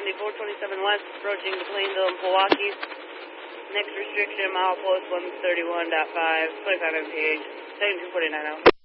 7427 West, approaching the Plainville and Milwaukee. Next restriction, mile post 131.5, 25 mph, 7249 out.